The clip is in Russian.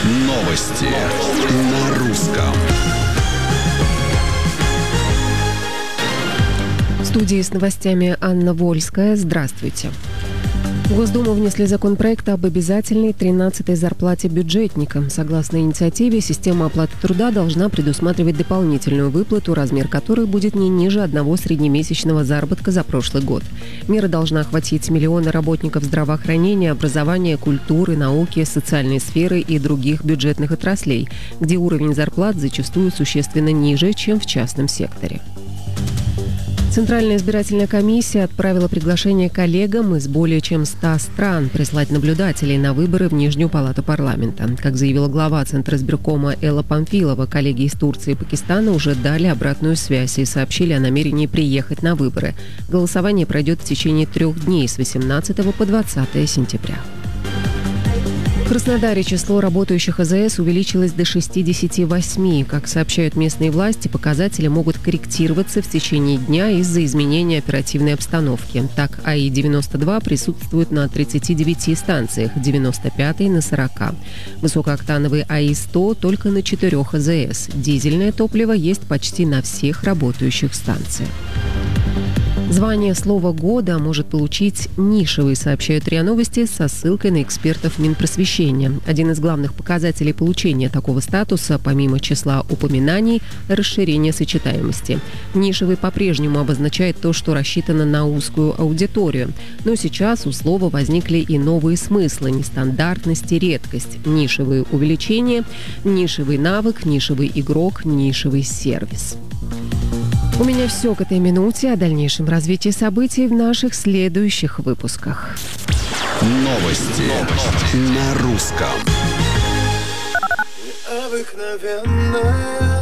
Новости на русском. В студии с новостями Анна Вольская. Здравствуйте. В Госдуму внесли законопроект об обязательной 13-й зарплате бюджетникам. Согласно инициативе, система оплаты труда должна предусматривать дополнительную выплату, размер которой будет не ниже одного среднемесячного заработка за прошлый год. Мера должна охватить миллионы работников здравоохранения, образования, культуры, науки, социальной сферы и других бюджетных отраслей, где уровень зарплат зачастую существенно ниже, чем в частном секторе. Центральная избирательная комиссия отправила приглашение коллегам из более чем 100 стран прислать наблюдателей на выборы в Нижнюю палату парламента. Как заявила глава Центра избиркома Элла Памфилова, коллеги из Турции и Пакистана уже дали обратную связь и сообщили о намерении приехать на выборы. Голосование пройдет в течение 3 дней с 18 по 20 сентября. В Краснодаре число работающих АЗС увеличилось до 68. Как сообщают местные власти, показатели могут корректироваться в течение дня из-за изменения оперативной обстановки. Так, АИ-92 присутствует на 39 станциях, 95-й на 40. Высокооктановый АИ-100 только на 4 АЗС. Дизельное топливо есть почти на всех работающих станциях. Звание «Слово года» может получить нишевый, сообщают РИА Новости со ссылкой на экспертов Минпросвещения. Один из главных показателей получения такого статуса, помимо числа упоминаний, расширение сочетаемости. Нишевый по-прежнему обозначает то, что рассчитано на узкую аудиторию. Но сейчас у слова возникли и новые смыслы – нестандартность и редкость, нишевые увеличения, нишевый навык, нишевый игрок, нишевый сервис. У меня все к этой минуте. О дальнейшем развитии событий в наших следующих выпусках. Новости на русском. Необыкновенная